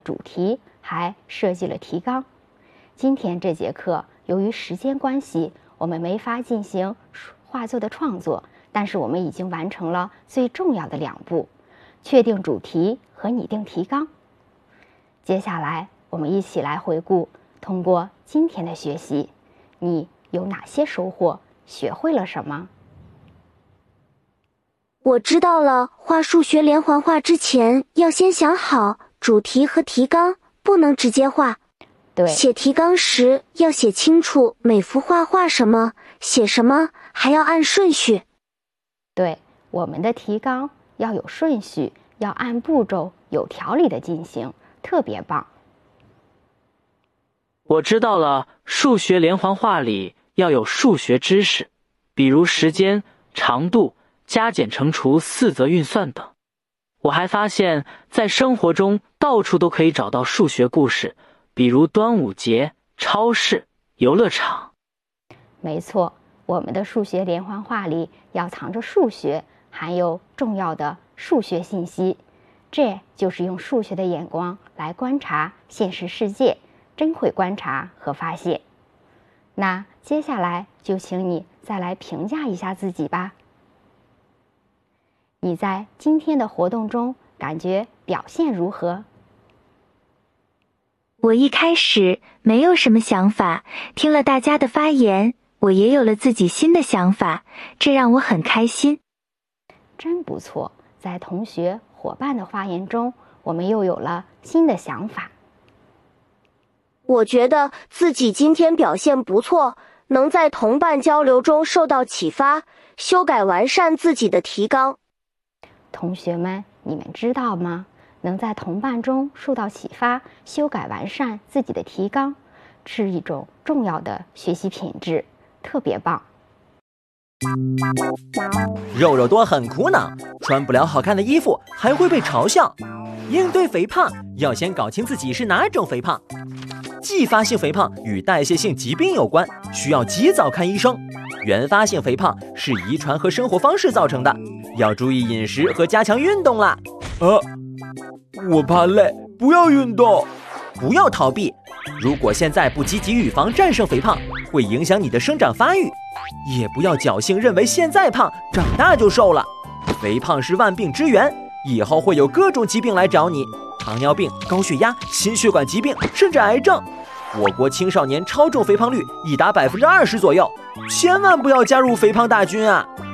主题还设计了提纲。今天这节课由于时间关系，我们没法进行画作的创作，但是我们已经完成了最重要的2步：确定主题和拟定提纲。接下来我们一起来回顾通过今天的学习，你有哪些收获？学会了什么？ 我知道了，画数学连环画之前要先想好主题和提纲，不能直接画。 对， 写提纲时要写清楚每幅画画什么，写什么，还要按顺序。 对，我们的提纲要有顺序，要按步骤有条理的进行，特别棒。 我知道了，数学连环画里要有数学知识，比如时间、长度、加减乘除、四则运算等。我还发现在生活中到处都可以找到数学故事，比如端午节、超市、游乐场。 没错，我们的数学连环画里要藏着数学，含有重要的数学信息。这就是用数学的眼光来观察现实世界，真会观察和发现。那接下来就请你再来评价一下自己吧。你在今天的活动中感觉表现如何？ 我一开始没有什么想法，听了大家的发言，我也有了自己新的想法，这让我很开心。 真不错，在同学伙伴的发言中，我们又有了新的想法。 我觉得自己今天表现不错，能在同伴交流中受到启发，修改完善自己的提纲。 同学们，你们知道吗？能在同伴中受到启发，修改完善自己的提纲，是一种重要的学习品质，特别棒。 肉肉多很苦恼，穿不了好看的衣服还会被嘲笑。应对肥胖，要先搞清自己是哪种肥胖。继发性肥胖与代谢性疾病有关，需要及早看医生。原发性肥胖是遗传和生活方式造成的，要注意饮食和加强运动啦。 我怕累，不要运动。 不要逃避，如果现在不积极预防战胜肥胖，会影响你的生长发育。也不要侥幸认为现在胖，长大就瘦了。肥胖是万病之源，以后会有各种疾病来找你，糖尿病、高血压、心血管疾病，甚至癌症。我国青少年超重肥胖率已达20%左右，千万不要加入肥胖大军啊！